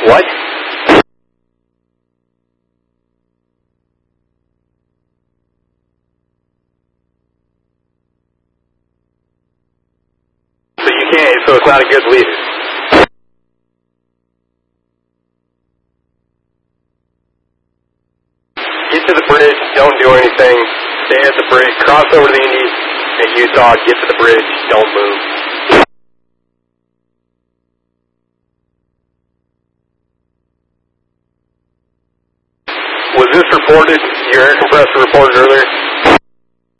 What? So you can't, so it's not a good lead. Get to the bridge, don't do anything, stay at the bridge, cross over to the Indy and Utah, get to the bridge, don't move. Was this reported, your air compressor reported earlier?